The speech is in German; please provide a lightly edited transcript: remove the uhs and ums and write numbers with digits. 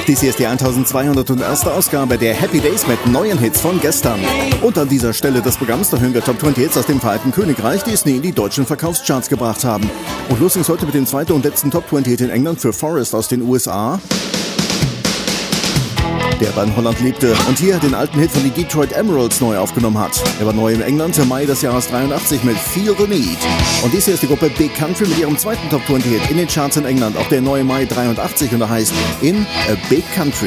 Dies hier ist die 1201. Ausgabe der Happy Days mit neuen Hits von gestern. Und an dieser Stelle des Programms, da hören wir Top 20 Hits aus dem Vereinigten Königreich, die es nie in die deutschen Verkaufscharts gebracht haben. Und los ist heute mit dem zweiten und letzten Top 20 Hit in England für Forrest aus den USA, der bei Holland lebte und hier den alten Hit von den Detroit Emeralds neu aufgenommen hat. Er war neu in England im Mai des Jahres 83 mit Feel the Need. Und dies hier ist die Gruppe Big Country mit ihrem zweiten Top 20 Hit in den Charts in England, auch der neue Mai 83, und er heißt In a Big Country.